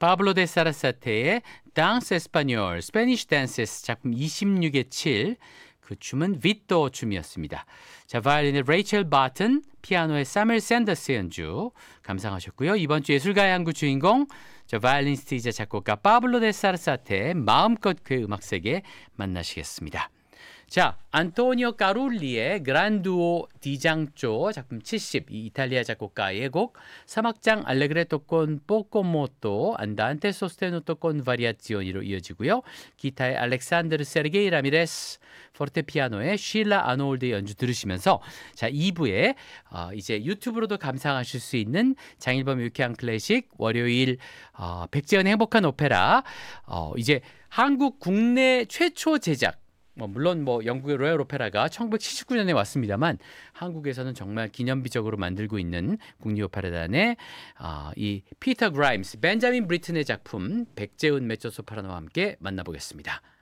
파블로 데 사라사테의 Dance Español, Spanish Dances 작품 26의 7. 그 춤은 비토 춤이었습니다. 자, 바이올린의 레이첼 바튼, 피아노의 사멜 샌더스 연주 감상하셨고요. 이번 주 예술가의 한국 주인공 자, 바이올리니스트이자 작곡가 파블로 데 사르사테 마음껏 그의 음악 세계 만나시겠습니다. 자, 안토니오 까룰리의 그란두오 디장조 작품 70, 이 이탈리아 작곡가의 곡 사막장 알레그레토 콘 포코모토 안다한테 소스테노토 콘 바리아지오니로 이어지고요. 기타의 알렉산드르 세르게이 라미레스, 포르테피아노의 쉴라 아노울드 연주 들으시면서 자, 2부에 이제 유튜브로도 감상하실 수 있는 장일범 유쾌한 클래식 월요일 백재현의 행복한 오페라 이제 한국 국내 최초 제작 물론 영국의 로얄 오페라가 1979년에 왔습니다만 한국에서는 정말 기념비적으로 만들고 있는 국립오페라단의 이 피터 그라임스, 벤자민 브리튼의 작품 백재훈 메조소프라노와 함께 만나보겠습니다.